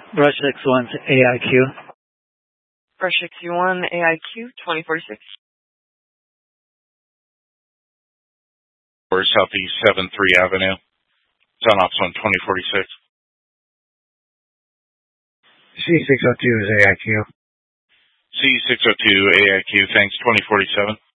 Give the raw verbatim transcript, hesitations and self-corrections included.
Brush X one A I Q. Brush X one A I Q twenty forty-six. Or Southeast seventh three Avenue. It's on Ops one twenty forty-six. C six oh two is A I Q. C six oh two A I Q, thanks, twenty forty-seven.